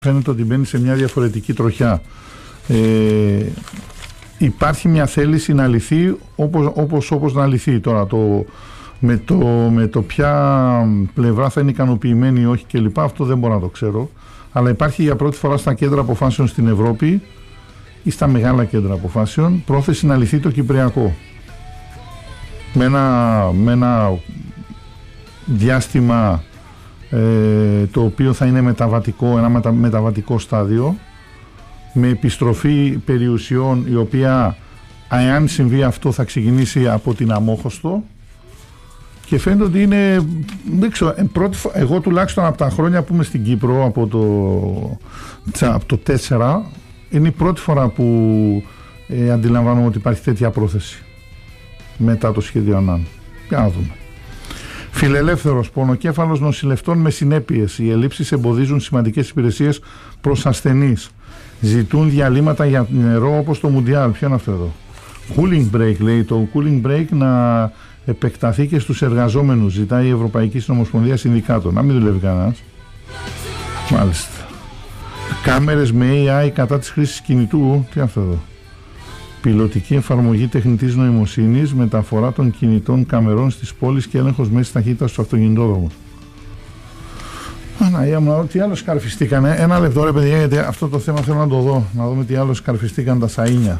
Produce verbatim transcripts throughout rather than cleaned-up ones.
φαίνεται ότι μπαίνει σε μια διαφορετική τροχιά. Ε, υπάρχει μια θέληση να λυθεί όπως, όπως, όπως να λυθεί τώρα το, με, το, με το ποια πλευρά θα είναι ικανοποιημένη ή όχι κλπ. Αυτό δεν μπορώ να το ξέρω, αλλά υπάρχει για πρώτη φορά στα κέντρα αποφάσεων στην Ευρώπη ή στα μεγάλα κέντρα αποφάσεων πρόθεση να λυθεί το Κυπριακό με ένα, με ένα διάστημα ε, το οποίο θα είναι μεταβατικό, ένα μετα, μεταβατικό στάδιο με επιστροφή περιουσιών η οποία, αν συμβεί αυτό, θα ξεκινήσει από την Αμόχωστο και φαίνεται ότι είναι, δεν ξέρω, πρώτη, εγώ τουλάχιστον από τα χρόνια που είμαι στην Κύπρο, από το, από το τέσσερα, είναι η πρώτη φορά που ε, αντιλαμβάνομαι ότι υπάρχει τέτοια πρόθεση μετά το σχέδιο Ανάν. Για να δούμε. Φιλελεύθερος, πονοκέφαλος νοσηλευτών με συνέπειες. Οι ελλείψεις εμποδίζουν σημαντικές υπηρεσίες προς ασθενείς. Ζητούν διαλύματα για νερό όπως το Μουντιάλ. Ποιο είναι αυτό εδώ? Cooling break, λέει. Το cooling break να επεκταθεί και στους εργαζόμενους. Ζητάει η Ευρωπαϊκή Συνομοσπονδία Συνδικάτων. Να μην δουλεύει κανένας. Μάλιστα. Κάμερες με έι άι κατά της χρήσης κινητού. Τι είναι αυτό εδώ? Πιλωτική εφαρμογή τεχνητής νοημοσύνης, μεταφορά των κινητών καμερών στις πόλεις και έλεγχος μέσης ταχύτητας στους αυτοκινητόδρομους. Αναία μου, τι άλλο σκαρφιστήκανε? Ένα λεπτό ρε παιδιά, γιατί αυτό το θέμα θέλω να το δω. Να δούμε τι άλλο σκαρφιστήκαν τα σαΐνια.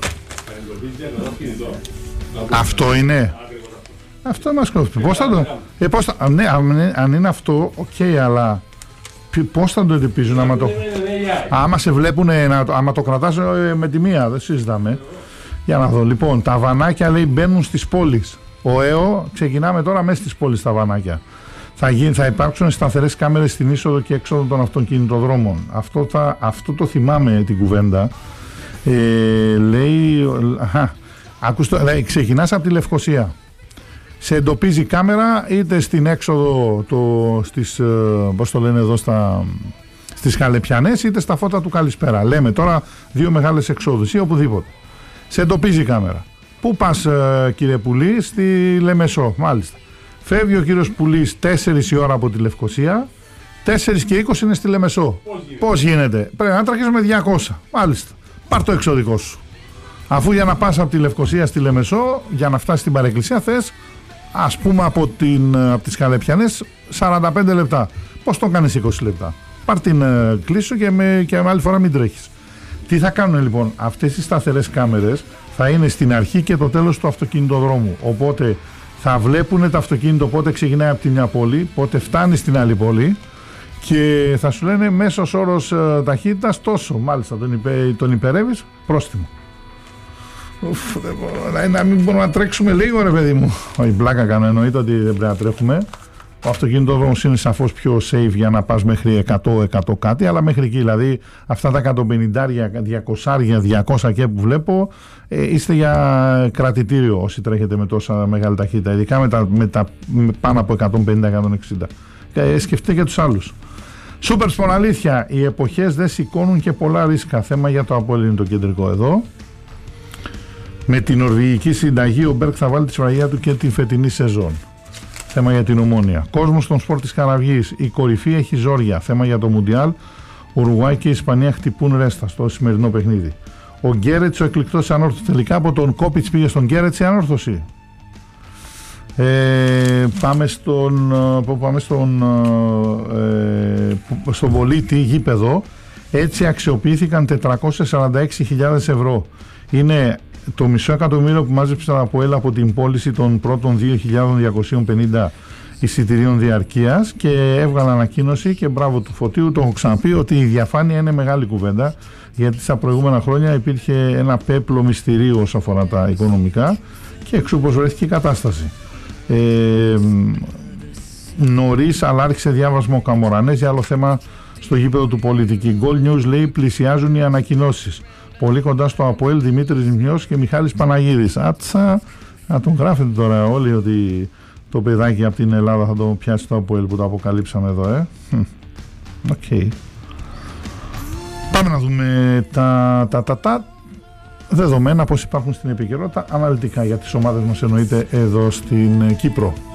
Αυτό είναι. Αυτό μας κόβει. Πώς θα το... Ε, πώς θα... Ναι, αν είναι αυτό, οκ, okay, αλλά πώς θα το εντυπίζουν άμα το... Άμα σε βλέπουν, άμα το κρατάς με τη μία, δεν συζητάμε. Για να δω. Λοιπόν, τα βανάκια, λέει, μπαίνουν στις πόλεις. Ο ΕΟ, ξεκινάμε τώρα μέσα στις πόλεις τα βανάκια. Θα, γίνει, θα υπάρξουν σταθερές κάμερες στην είσοδο και έξοδο των αυτοκινητοδρόμων. Αυτό, θα, αυτό το θυμάμαι την κουβέντα. Ε, λέει, α, ακούστε, λέει, ξεκινάς από τη Λευκοσία. Σε εντοπίζει κάμερα είτε στην έξοδο, το, στις, πώς το λένε εδώ, στα, στις Χαλεπιανές, είτε στα φώτα του Καλησπέρα. Λέμε τώρα δύο μεγάλες εξόδους ή οπουδήποτε. Σε εντοπίζει η κάμερα. Πού πας, ε, κύριε Πουλή? Στη Λεμεσό. Μάλιστα. Φεύγει ο κύριος Πουλής τέσσερις η ώρα από τη Λευκοσία, τέσσερις και είκοσι είναι στη Λεμεσό. Πώς γίνεται? Πώς γίνεται? Πρέπει να τρέχεις με διακόσια. Μάλιστα. Πάρ' το εξωδικό σου. Αφού για να πας από τη Λευκοσία στη Λεμεσό, για να φτάσεις στην παρεκκλησία, θες, ας πούμε, από, την, από τις Καλεπιανές σαράντα πέντε λεπτά. Πώς το κάνεις είκοσι λεπτά? Πάρ' την ε, κλείσου και με, και με άλλη φορά μην τρέχεις. Τι θα κάνουν λοιπόν? Αυτές οι σταθερές κάμερες θα είναι στην αρχή και το τέλος του αυτοκινητοδρόμου. Οπότε θα βλέπουν το αυτοκίνητο πότε ξεκινάει από τη μια πόλη, πότε φτάνει στην άλλη πόλη και θα σου λένε μέσος όρος ε, ταχύτητας τόσο. Μάλιστα, τον, υπε, τον υπερεύεις, πρόστιμο. Ουφ, δεν μπορώ, να μην μπορούμε να τρέξουμε λίγο, ρε παιδί μου. Όχι, πλάκα κάνω, εννοείται ότι δεν πρέπει να τρέχουμε. Ο αυτοκινητόδρομος είναι σαφώς πιο safe για να πας μέχρι εκατό, εκατό κάτι, αλλά μέχρι εκεί, δηλαδή αυτά τα εκατόν πενήντα, διακόσια, διακόσια και που βλέπω, ε, είστε για κρατητήριο όσοι τρέχετε με τόσα μεγάλη ταχύτητα, ειδικά με τα, με τα με πάνω από εκατόν πενήντα με εκατόν εξήντα. Ε, σκεφτείτε και τους άλλους. Σούπερ σπον, αλήθεια, οι εποχές δεν σηκώνουν και πολλά ρίσκα. Θέμα για το Απόλλη είναι το κεντρικό εδώ. Με την Νορβηγική συνταγή ο Μπέρκ θα βάλει τη σφραγίδα του και την φετινή σεζόν. Θέμα για την Ομόνια. Κόσμος στον σπορ της Καραβγής. Η κορυφή έχει ζόρια. Θέμα για το Μουντιάλ. Ουρουγουάη και η Ισπανία χτυπούν ρέστα στο σημερινό παιχνίδι. Ο Γκέρετς ο εκλεκτός ανόρθωση. Τελικά από τον Κόπιτς πήγε στον Γκέρετς η ανόρθωση. Ε, πάμε στον, πάμε στον, ε, στον πολίτη γήπεδο. Έτσι αξιοποιήθηκαν τετρακόσιες σαράντα έξι χιλιάδες ευρώ. Είναι το μισό εκατομμύριο που μάζεψαν από έλα από την πώληση των πρώτων δύο χιλιάδες διακόσιες πενήντα εισιτηρίων διαρκείας και έβγαλε ανακοίνωση και μπράβο του Φωτίου, το έχω ξαναπεί ότι η διαφάνεια είναι μεγάλη κουβέντα, γιατί στα προηγούμενα χρόνια υπήρχε ένα πέπλο μυστηρίου όσον αφορά τα οικονομικά και εξού πως βρέθηκε η κατάσταση. Ε, νωρίς, αλλά άρχισε διάβασμα ο Καμορανές για άλλο θέμα στο γήπεδο του Πολιτική. Gold News λέει πλησιάζουν οι ανακοινώσεις. Πολύ κοντά στο Αποέλ Δημήτρης Μιός και Μιχάλης Παναγίδης. Άτσα, να τον γράφετε τώρα όλοι ότι το παιδάκι από την Ελλάδα θα το πιάσει το Αποέλ που το αποκαλύψαμε εδώ, ε. Οκ. Okay. Πάμε να δούμε τα, τα, τα, τα δεδομένα πώς υπάρχουν στην επικαιρότητα αναλυτικά για τις ομάδες μας, εννοείται εδώ στην Κύπρο.